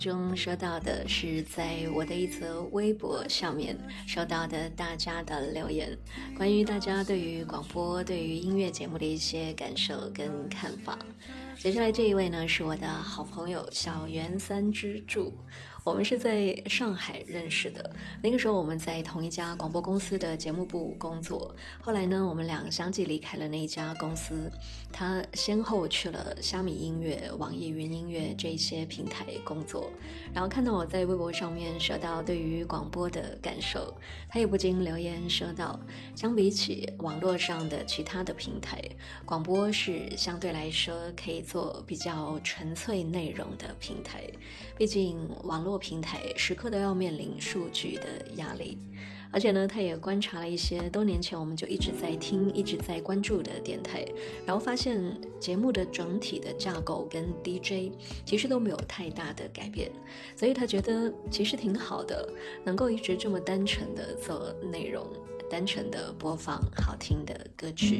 中收到的是在我的一则微博上面收到的大家的留言，关于大家对于广播、对于音乐节目的一些感受跟看法。接下来这一位呢，是我的好朋友小圆三之助，我们是在上海认识的，那个时候我们在同一家广播公司的节目部工作，后来呢，我们两个相继离开了那一家公司，他先后去了虾米音乐、网易云音乐这些平台工作，然后看到我在微博上面说到对于广播的感受，他也不禁留言说到，相比起网络上的其他的平台，广播是相对来说可以做比较纯粹内容的平台，毕竟网络平台时刻都要面临数据的压力。而且呢，他也观察了一些多年前我们就一直在听、一直在关注的电台，然后发现节目的整体的架构跟 DJ 其实都没有太大的改变，所以他觉得其实挺好的，能够一直这么单纯的做内容，单纯的播放好听的歌曲。